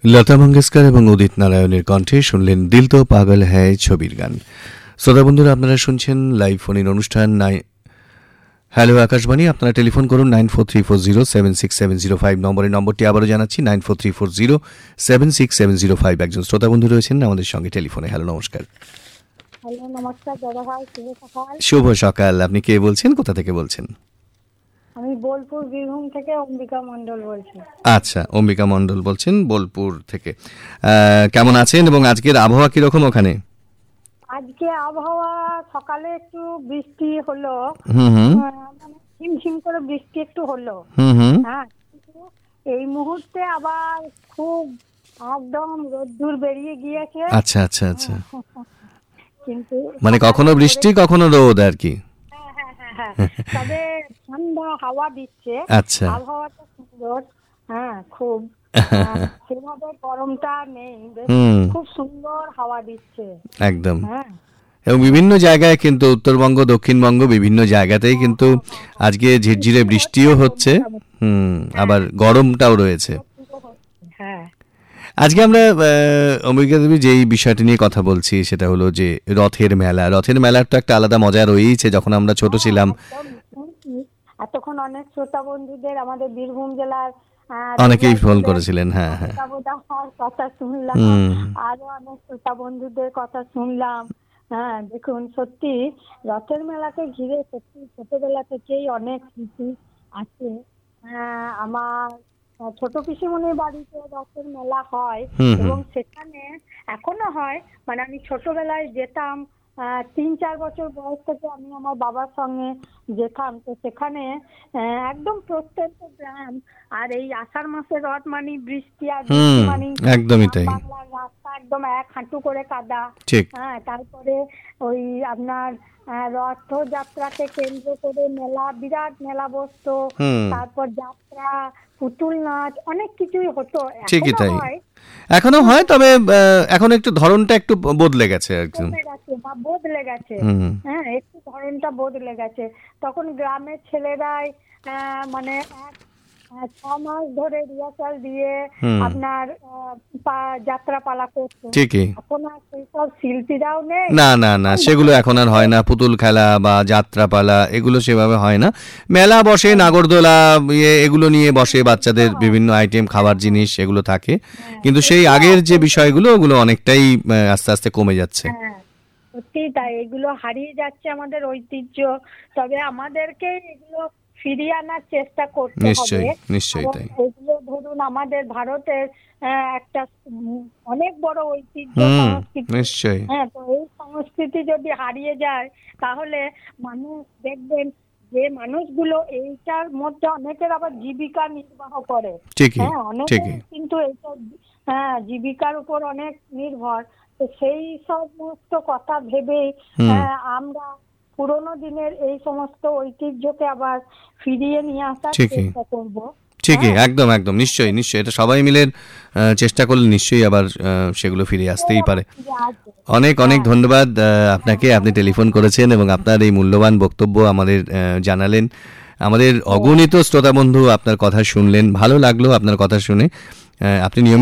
লতা মঙ্গেশকর এবং উদিত নারায়ণের কণ্ঠে শুনলেন দিল তো পাগল হ্যায় ছবির গান। শ্রোতা বন্ধুরা, আপনারা শুনছেন লাইভ ফোন ইন অনুষ্ঠান হ্যালো আকাশবাণী। আপনারা টেলিফোন করুন 9434076705 নম্বরটি আবারও জানাচ্ছি 9434076705। একজন শ্রোতা বন্ধু রয়েছেন আমাদের সঙ্গে টেলিফোনে। হ্যালো, নমস্কার। হ্যালো, নমস্কার দাদা ভাই, শুভ সকাল। শুভ সকাল। আপনি কে বলছেন, কোথা থেকে বলছেন? আমি বোলপুর বীরভূম থেকে অম্বিকা মণ্ডল বলছি। আচ্ছা, অম্বিকা মণ্ডল বলছেন বোলপুর থেকে। কেমন আছেন এবং আজকের আবহাওয়া কিরকম ওখানে? আজকে আবহাওয়া সকালে একটু বৃষ্টি হলো, মানে ঝিমঝিম করে বৃষ্টি একটু হলো। হ্যাঁ, কিন্তু এই মুহূর্তে আবার খুব একদম রোদ্দুর বেরিয়ে গিয়েছে। আচ্ছা আচ্ছা আচ্ছা, কিন্তু মানে কখনো বৃষ্টি কখনো রোদ আর কি। হ্যাঁ, তবে ঠান্ডা হাওয়া দিচ্ছে। আচ্ছা, আবহাওয়াটা সুন্দর। হ্যাঁ, খুব সেভাবে গরমটা নেই, বেশ খুব সুন্দর হাওয়া দিচ্ছে একদম। হ্যাঁ, এবং বিভিন্ন জায়গায় কিন্তু উত্তরবঙ্গ দক্ষিণবঙ্গ বিভিন্ন জায়গাতেই কিন্তু আজকে ঝিরঝিরে বৃষ্টিও হচ্ছে, আবার গরমটাও রয়েছে। হ্যাঁ, আজকে আমরা অম্বিকা দেবী যেই বিষয়টি নিয়ে কথা বলছি সেটা হলো যে রথের মেলা। রথের মেলার তো একটা আলাদা মজা রয়েছে। যখন আমরা ছোট ছিলাম, এতক্ষণ অনেক শ্রোতা বন্ধুদের আমাদের বীরভূম জেলার অনেকেই ফোন করেছিলেন। হ্যাঁ হ্যাঁ, কথা শুনলাম, আরো অনেক শ্রোতা বন্ধুদের কথা শুনলাম। হ্যাঁ, দেখুন, সত্যি রথের মেলাকে ঘিরে সত্যি ছোটবেলা থেকেই অনেক স্মৃতি আছে। আমার ছোট পিসিমণির বাড়িতে রথের মেলা হয় এবং সেখানে এখনো হয়। মানে আমি ছোটবেলায় যেতাম, 3-4 বছর বয়স থেকে আমি আমার বাবার সঙ্গে যেতাম। তো সেখানে একদম প্রত্যন্ত গ্রাম, আর এই আষাঢ় মাসের রথ মানে বৃষ্টি, আর বৃষ্টি মানে একদমই তাই। বাংলার রাস্তা একদম 1 হাঁটু করে কাদা। ঠিক। হ্যাঁ, তারপরে ওই আপনার রথযাত্রাকে কেন্দ্র করে মেলা, বিরাট মেলা বসতো। তারপর যাত্রা, পুতুল নাচ, অনেক কিছুই হতো। ঠিকই তাই, এখনো হয়, তবে এখন একটু ধরনটা একটু বদলে গেছে একদম। বদলে গেছে, হ্যাঁ, একটু ধরনটা বদলে গেছে। তখন গ্রামের ছেলেরাই মানে 6 মাস ধরে রিহার্সাল দিয়ে আপনার যাত্রা পালা করতো। ঠিকই। এখন আর সেইসব শিল্পীরাও নেই। না না না, সেগুলো এখন আর হয় না। পুতুল খেলা বা যাত্রা পালা এগুলো সেভাবে হয় না। মেলা বসে, নাগরদোলা এগুলো নিয়ে বসে, বাচ্চাদের বিভিন্ন আইটেম খাবার জিনিস এগুলো থাকে, কিন্তু সেই আগের যে বিষয়গুলো ওগুলো অনেকটাই আস্তে আস্তে কমে যাচ্ছে। সত্যি তাই, এগুলো হারিয়ে যাচ্ছে আমাদের ঐতিহ্য। তবে আমাদেরকে এগুলো ফিরিয়ে আনার চেষ্টা করতে হবে। নিশ্চয়ই নিশ্চয়ই তাই। এগুলো ধরুন আমাদের ভারতের একটা অনেক বড় ঐতিহ্য, সংস্কৃতি। নিশ্চয়ই। হ্যাঁ, তো এই সংস্কৃতি যদি হারিয়ে যায় তাহলে মানুষ দেখবেন যে মানুষগুলো এইটার মধ্যে অনেকের আবার জীবিকা নির্বাহ করে। হ্যাঁ, অনেকে কিন্তু এইসব জীবিকার উপর অনেক নির্ভর। তো সেই সমস্ত কথা ভেবেই আমরা পুরোনো দিনের এই সমস্ত ঐতিহ্যকে আবার ফিরিয়ে নিয়ে আসার চেষ্টা করব। ঠিকই, একদম একদম, নিশ্চয়ই নিশ্চয়ই। এটা সবাই মিলে চেষ্টা করলে নিশ্চয়ই আবার সেগুলো ফিরে আসতেই পারে। অনেক অনেক ধন্যবাদ আপনাকে। আপনি টেলিফোন করেছেন এবং আপনার এই মূল্যবান বক্তব্য আমাদের জানালেন। আমাদের অগণিত শ্রোতা বন্ধু আপনার কথা শুনলেন, ভালো লাগলো আপনার কথা শুনে। আপনি নিয়মিত